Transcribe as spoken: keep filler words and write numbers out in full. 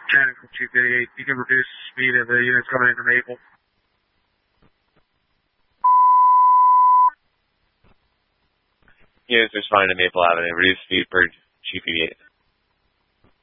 Cannon from Chief eighty-eight. You can reduce the speed of the units coming in from Maple. Units responding to Maple Avenue. Reduce speed per Chief eighty-eight.